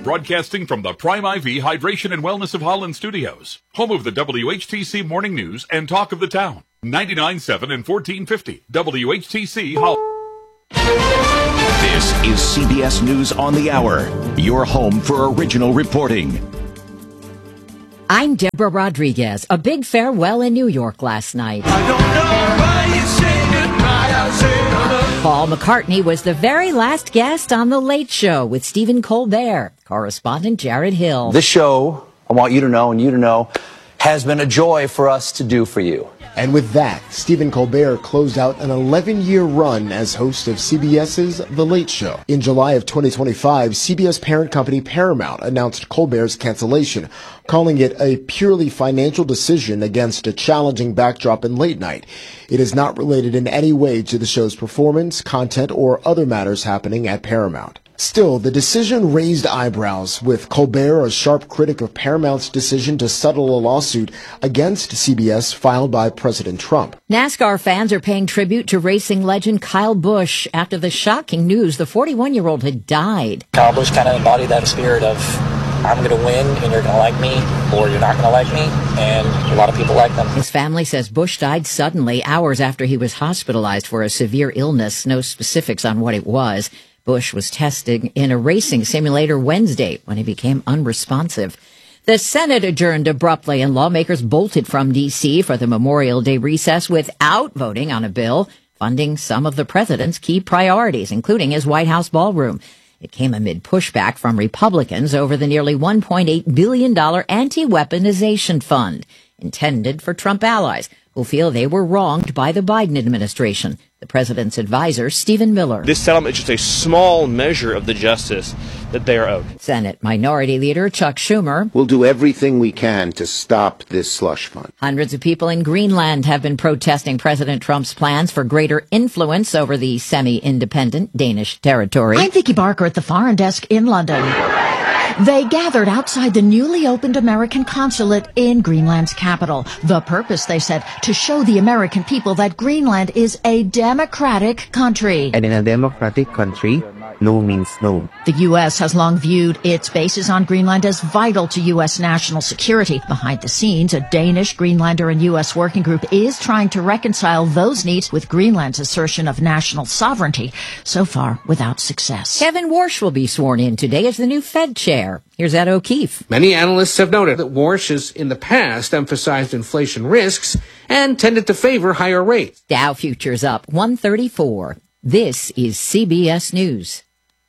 broadcasting from the Prime IV Hydration and Wellness of Holland studios, home of the WHTC Morning News and Talk of the Town. 99.7 and 1450 WHTC Holland. This is CBS News on the Hour, your home for original reporting. I'm Deborah Rodriguez. A big farewell in New York last night. I don't know why you say goodbye, I say Paul McCartney was the very last guest on The Late Show with Stephen Colbert. Correspondent Jared Hill. This show, I want you to know and you to know, has been a joy for us to do for you. And with that, Stephen Colbert closed out an 11-year run as host of CBS's The Late Show. In July of 2025, CBS parent company Paramount announced Colbert's cancellation, calling it a purely financial decision against a challenging backdrop in late night. It is not related in any way to the show's performance, content, or other matters happening at Paramount. Still, the decision raised eyebrows, with Colbert a sharp critic of Paramount's decision to settle a lawsuit against CBS filed by President Trump. NASCAR fans are paying tribute to racing legend Kyle Busch after the shocking news the 41-year-old had died. Kyle Busch kind of embodied that spirit of, I'm going to win and you're going to like me, or you're not going to like me, and a lot of people like them. His family says Busch died suddenly, hours after he was hospitalized for a severe illness. No specifics on what it was. Busch was testing in a racing simulator Wednesday when he became unresponsive. The Senate adjourned abruptly and lawmakers bolted from D.C. for the Memorial Day recess without voting on a bill funding some of the president's key priorities, including his White House ballroom. It came amid pushback from Republicans over the nearly $1.8 billion anti-weaponization fund intended for Trump allies who feel they were wronged by the Biden administration. The president's advisor, Stephen Miller. This settlement is just a small measure of the justice that they are owed. Senate Minority Leader Chuck Schumer. We'll do everything we can to stop this slush fund. Hundreds of people in Greenland have been protesting President Trump's plans for greater influence over the semi-independent Danish territory. I'm Vicky Barker at the Foreign Desk in London. They gathered outside the newly opened American consulate in Greenland's capital. The purpose, they said, to show the American people that Greenland is a democratic country. And in a democratic country, no means no. The U.S. has long viewed its bases on Greenland as vital to U.S. national security. Behind the scenes, a Danish, Greenlander, and U.S. working group is trying to reconcile those needs with Greenland's assertion of national sovereignty, so far without success. Kevin Warsh will be sworn in today as the new Fed chair. Here's Ed O'Keefe. Many analysts have noted that Warsh has in the past emphasized inflation risks and tended to favor higher rates. Dow futures up 134. This is CBS News.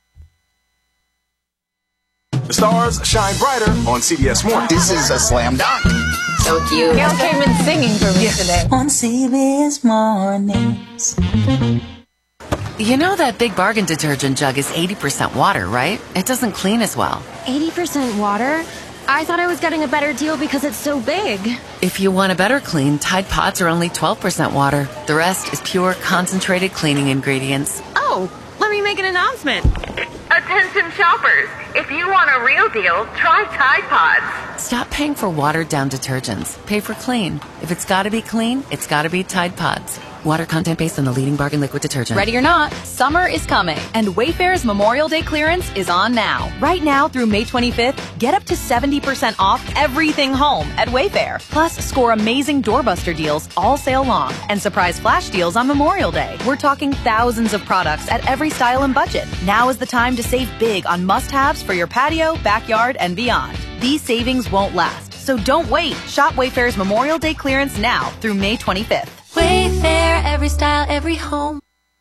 The stars shine brighter on CBS Mornings. This is a slam dunk. So cute. Gail came in singing for me today. On CBS Mornings. You know that Big Bargain detergent jug is 80% water, right? It doesn't clean as well. 80% water? I thought I was getting a better deal because it's so big. If you want a better clean, Tide Pods are only 12% water. The rest is pure, concentrated cleaning ingredients. Oh, let me make an announcement. Attention shoppers, if you want a real deal, try Tide Pods. Stop paying for watered-down detergents. Pay for clean. If it's gotta be clean, it's gotta be Tide Pods. Water content based on the leading bargain liquid detergent. Ready or not, summer is coming, and Wayfair's Memorial Day clearance is on now. Right now through May 25th, get up to 70% off everything home at Wayfair. Plus, score amazing doorbuster deals all sale long and surprise flash deals on Memorial Day. We're talking thousands of products at every style and budget. Now is the time to save big on must-haves for your patio, backyard, and beyond. These savings won't last, so don't wait. Shop Wayfair's Memorial Day clearance now through May 25th. Wayfair, every style, every home.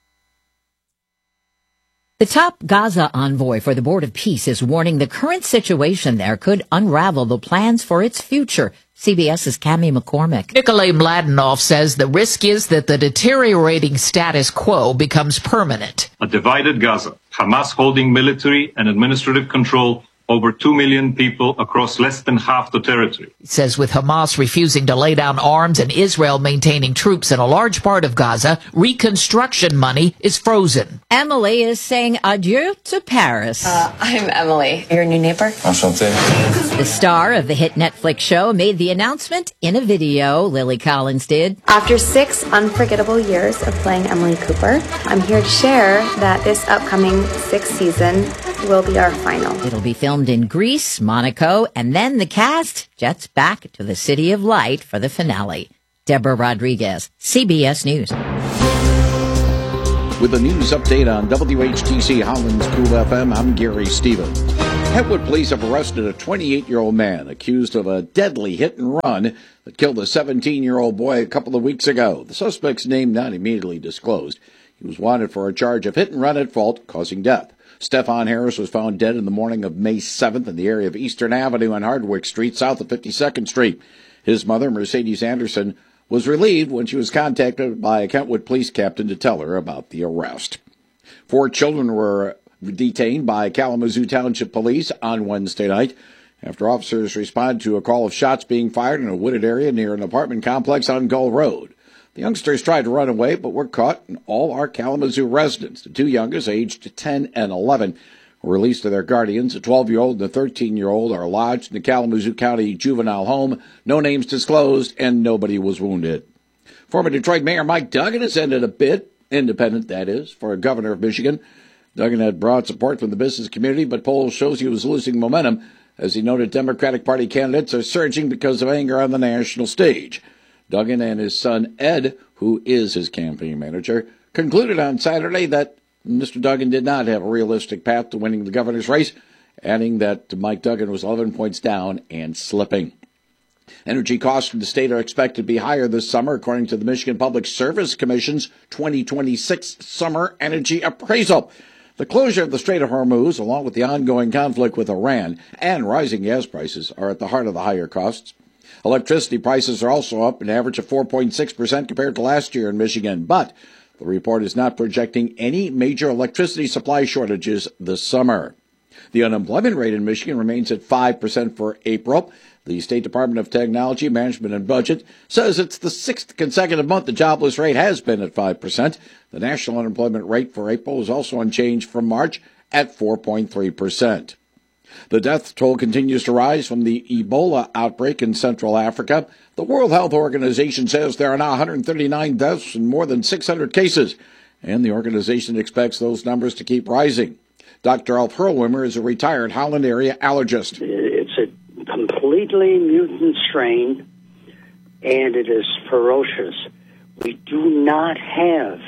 The top Gaza envoy for the Board of Peace is warning the current situation there could unravel the plans for its future. CBS's Cami McCormick. Nikolay Mladenov says the risk is that the deteriorating status quo becomes permanent. A divided Gaza, Hamas holding military and administrative control over 2 million people across less than half the territory. He says with Hamas refusing to lay down arms and Israel maintaining troops in a large part of Gaza, reconstruction money is frozen. Emily is saying adieu to Paris. I'm Emily, your new neighbor. Enchanté. The star of the hit Netflix show made the announcement in a video. Lily Collins did. After 6 unforgettable years of playing Emily Cooper, I'm here to share that this upcoming 6th season will be our final. It'll be filmed in Greece, Monaco, and then the cast jets back to the City of Light for the finale. Deborah Rodriguez, CBS News. With a news update on WHTC Holland's Cool FM, I'm Gary Stevens. Kentwood police have arrested a 28-year-old man accused of a deadly hit-and-run that killed a 17-year-old boy a couple of weeks ago. The suspect's name not immediately disclosed. He was wanted for a charge of hit-and-run at fault, causing death. Stefan Harris was found dead in the morning of May 7th in the area of Eastern Avenue and Hardwick Street, south of 52nd Street. His mother, Mercedes Anderson, was relieved when she was contacted by a Kentwood police captain to tell her about the arrest. 4 children were detained by Kalamazoo Township Police on Wednesday night after officers responded to a call of shots being fired in a wooded area near an apartment complex on Gull Road. The youngsters tried to run away but were caught, and all are Kalamazoo residents. The 2 youngest, aged 10 and 11, were released to their guardians. A 12-year-old and a 13-year-old are lodged in the Kalamazoo County Juvenile Home. No names disclosed, and nobody was wounded. Former Detroit Mayor Mike Duggan has ended a bid, independent that is, for governor of Michigan. Duggan had broad support from the business community, but polls shows he was losing momentum. As he noted, Democratic Party candidates are surging because of anger on the national stage. Duggan and his son Ed, who is his campaign manager, concluded on Saturday that Mr. Duggan did not have a realistic path to winning the governor's race, adding that Mike Duggan was 11 points down and slipping. Energy costs in the state are expected to be higher this summer, according to the Michigan Public Service Commission's 2026 Summer Energy Appraisal. The closure of the Strait of Hormuz, along with the ongoing conflict with Iran and rising gas prices, are at the heart of the higher costs. Electricity prices are also up an average of 4.6% compared to last year in Michigan, but the report is not projecting any major electricity supply shortages this summer. The unemployment rate in Michigan remains at 5% for April. The State Department of Technology, Management, and Budget says it's the 6th consecutive month the jobless rate has been at 5%. The national unemployment rate for April is also unchanged from March at 4.3%. The death toll continues to rise from the Ebola outbreak in Central Africa. The World Health Organization says there are now 139 deaths and more than 600 cases, and the organization expects those numbers to keep rising. Dr. Alf Hurlwimmer is a retired Holland area allergist. It's a completely mutant strain, and it is ferocious. We do not have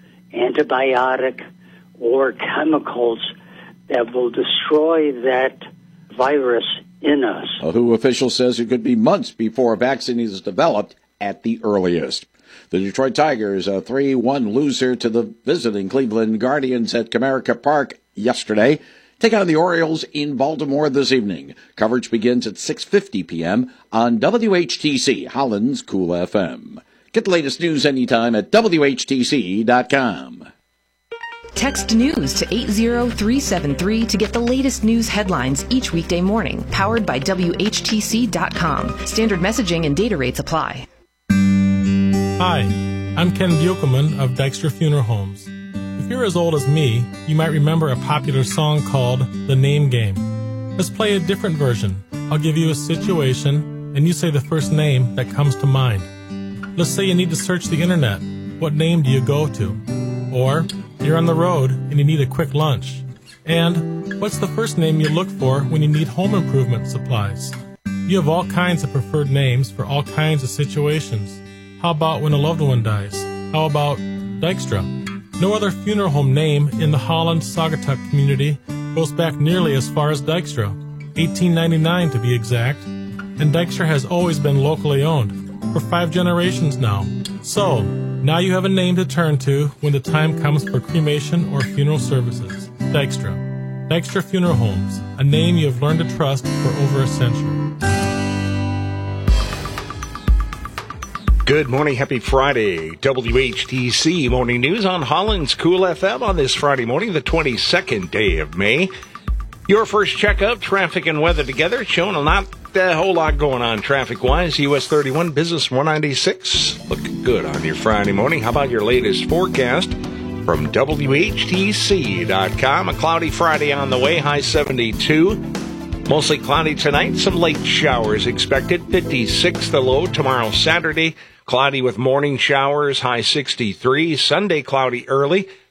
antibiotic or chemicals that will destroy that virus in us. A WHO official says it could be months before a vaccine is developed at the earliest. The Detroit Tigers, a 3-1 loser to the visiting Cleveland Guardians at Comerica Park yesterday, take on the Orioles in Baltimore this evening. Coverage begins at 6:50 p.m. on WHTC, Holland's Cool FM. Get the latest news anytime at WHTC.com. Text news to 80373 to get the latest news headlines each weekday morning. Powered by WHTC.com. Standard messaging and data rates apply. Hi, I'm Ken Buchelman of Dykstra Funeral Homes. If you're as old as me, you might remember a popular song called The Name Game. Let's play a different version. I'll give you a situation, and you say the first name that comes to mind. Let's say you need to search the internet. What name do you go to? Or you're on the road and you need a quick lunch. And what's the first name you look for when you need home improvement supplies? You have all kinds of preferred names for all kinds of situations. How about when a loved one dies? How about Dykstra? No other funeral home name in the Holland Saugatuck community goes back nearly as far as Dykstra, 1899 to be exact, and Dykstra has always been locally owned, for 5 generations now. So, now you have a name to turn to when the time comes for cremation or funeral services. Dykstra. Dykstra Funeral Homes, a name you have learned to trust for over a century. Good morning, happy Friday. WHTC Morning News on Holland's Cool FM on this Friday morning, the 22nd day of May. Your first checkup, traffic and weather together, showing not a whole lot going on traffic-wise. US 31, Business 196, looking good on your Friday morning. How about your latest forecast from WHTC.com? A cloudy Friday on the way, high 72. Mostly cloudy tonight, some late showers expected, 56 the low. Tomorrow, Saturday, cloudy with morning showers, high 63. Sunday, cloudy early,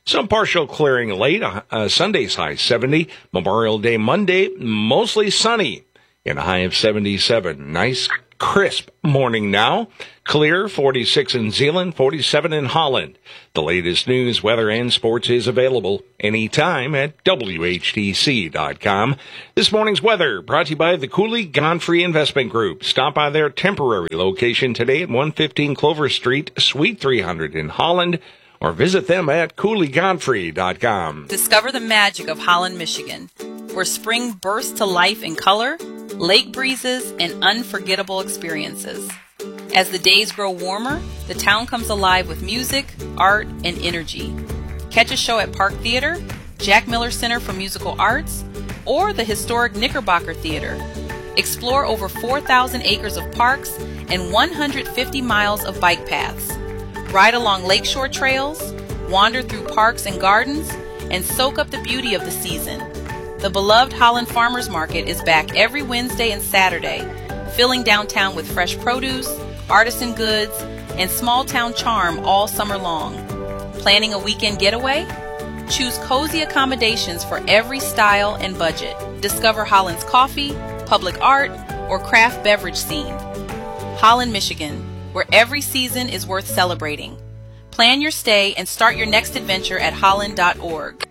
Some partial clearing late. Sunday's high 70. Memorial Day Monday, mostly sunny in a high of 77. Nice, crisp morning now. Clear, 46 in Zeeland, 47 in Holland. The latest news, weather, and sports is available anytime at WHTC.com. This morning's weather brought to you by the Cooley Godfrey Investment Group. Stop by their temporary location today at 115 Clover Street, Suite 300 in Holland, or visit them at CooleyGodfrey.com. Discover the magic of Holland, Michigan, where spring bursts to life in color, lake breezes, and unforgettable experiences. As the days grow warmer, the town comes alive with music, art, and energy. Catch a show at Park Theater, Jack Miller Center for Musical Arts, or the historic Knickerbocker Theater. Explore over 4,000 acres of parks and 150 miles of bike paths. Ride along lakeshore trails, wander through parks and gardens, and soak up the beauty of the season. The beloved Holland Farmers Market is back every Wednesday and Saturday, filling downtown with fresh produce, artisan goods, and small town charm all summer long. Planning a weekend getaway? Choose cozy accommodations for every style and budget. Discover Holland's coffee, public art, or craft beverage scene. Holland, Michigan, where every season is worth celebrating. Plan your stay and start your next adventure at holland.org.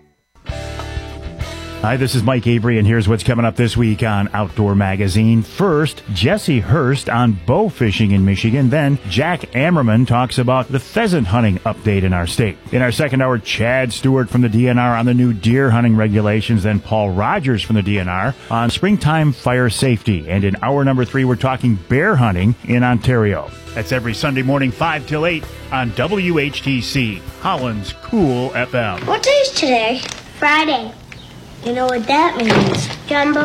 Hi, this is Mike Avery, and here's what's coming up this week on Outdoor Magazine. First, Jesse Hurst on bow fishing in Michigan. Then, Jack Ammerman talks about the pheasant hunting update in our state. In our second hour, Chad Stewart from the DNR on the new deer hunting regulations. Then Paul Rogers from the DNR on springtime fire safety. And in hour number 3, we're talking bear hunting in Ontario. That's every Sunday morning, 5 till 8 on WHTC, Holland's Cool FM. What day is today? Friday. You know what that means? Jumbo